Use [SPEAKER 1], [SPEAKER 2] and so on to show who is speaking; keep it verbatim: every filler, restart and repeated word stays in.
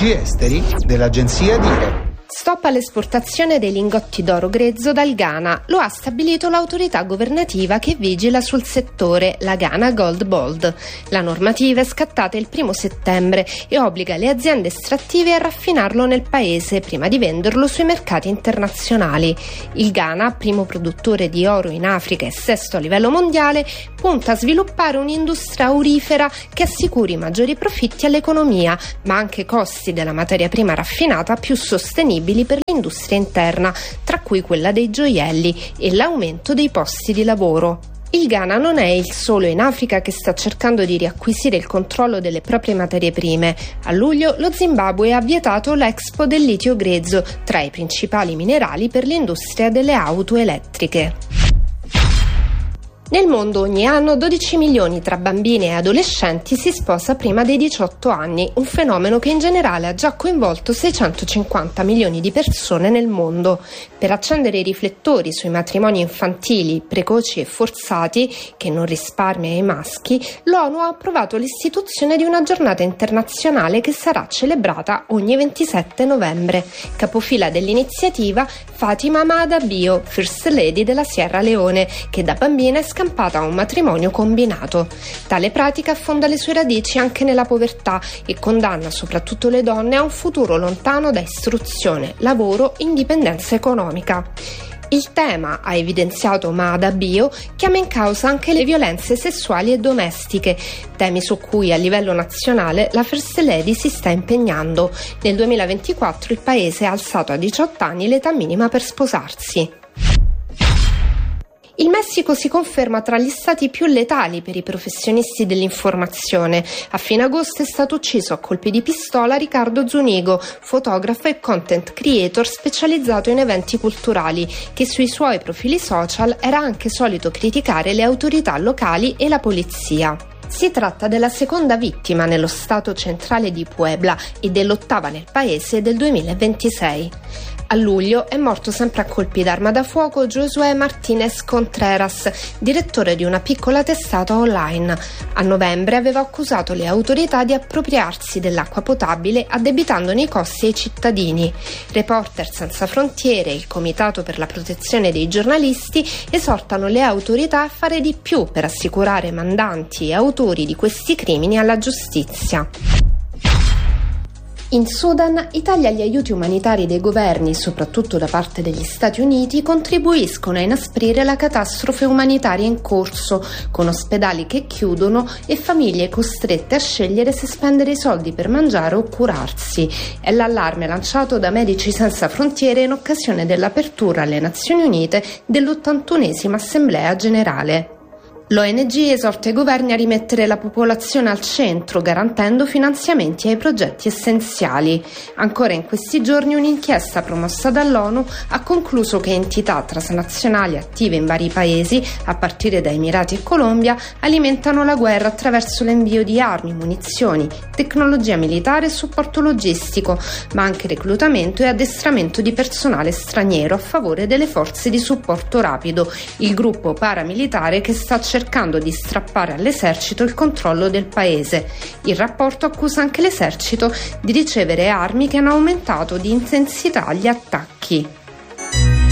[SPEAKER 1] viaggi esteri dell'agenzia Dico.
[SPEAKER 2] Stop all'esportazione dei lingotti d'oro grezzo dal Ghana. Lo ha stabilito l'autorità governativa che vigila sul settore, la Ghana Gold Board. La normativa è scattata il primo settembre e obbliga le aziende estrattive a raffinarlo nel paese prima di venderlo sui mercati internazionali. Il Ghana, primo produttore di oro in Africa e sesto a livello mondiale, punta a sviluppare un'industria aurifera che assicuri maggiori profitti all'economia, ma anche costi della materia prima raffinata più sostenibili per l'industria interna, tra cui quella dei gioielli, e l'aumento dei posti di lavoro. Il Ghana non è il solo in Africa che sta cercando di riacquisire il controllo delle proprie materie prime. A luglio lo Zimbabwe ha vietato l'Expo del litio grezzo, tra i principali minerali per l'industria delle auto elettriche. Nel mondo ogni anno dodici milioni tra bambini e adolescenti si sposa prima dei diciotto anni, un fenomeno che in generale ha già coinvolto seicentocinquanta milioni di persone nel mondo. Per accendere i riflettori sui matrimoni infantili, precoci e forzati, che non risparmia ai maschi, l'ONU ha approvato l'istituzione di una giornata internazionale che sarà celebrata ogni ventisette novembre. Capofila dell'iniziativa Fatima Maada Bio, First Lady della Sierra Leone, che da bambina è scampata a un matrimonio combinato. Tale pratica affonda le sue radici anche nella povertà e condanna soprattutto le donne a un futuro lontano da istruzione, lavoro e indipendenza economica. Il tema, ha evidenziato Maada Bio, chiama in causa anche le violenze sessuali e domestiche, temi su cui a livello nazionale la First Lady si sta impegnando. Nel duemilaventiquattro il paese ha alzato a diciotto anni l'età minima per sposarsi. Il Messico si conferma tra gli stati più letali per i professionisti dell'informazione. A fine agosto è stato ucciso a colpi di pistola Ricardo Zunigo, fotografo e content creator specializzato in eventi culturali, che sui suoi profili social era anche solito criticare le autorità locali e la polizia. Si tratta della seconda vittima nello stato centrale di Puebla e dell'ottava nel paese del duemilaventisei. A luglio è morto sempre a colpi d'arma da fuoco Josué Martinez Contreras, direttore di una piccola testata online. A novembre aveva accusato le autorità di appropriarsi dell'acqua potabile addebitandone i costi ai cittadini. Reporter Senza Frontiere e il Comitato per la protezione dei giornalisti esortano le autorità a fare di più per assicurare mandanti e autori di questi crimini alla giustizia. In Sudan, i tagli agli aiuti umanitari dei governi, soprattutto da parte degli Stati Uniti, contribuiscono a inasprire la catastrofe umanitaria in corso, con ospedali che chiudono e famiglie costrette a scegliere se spendere i soldi per mangiare o curarsi. È l'allarme lanciato da Medici Senza Frontiere in occasione dell'apertura alle Nazioni Unite dell'ottantunesima Assemblea Generale. L'O N G esorta i governi a rimettere la popolazione al centro, garantendo finanziamenti ai progetti essenziali. Ancora in questi giorni un'inchiesta promossa dall'ONU ha concluso che entità transnazionali attive in vari paesi, a partire da Emirati e Colombia, alimentano la guerra attraverso l'invio di armi, munizioni, tecnologia militare e supporto logistico, ma anche reclutamento e addestramento di personale straniero a favore delle forze di supporto rapido, il gruppo paramilitare che sta cercando di strappare all'esercito il controllo del paese. Il rapporto accusa anche l'esercito di ricevere armi che hanno aumentato di intensità gli attacchi.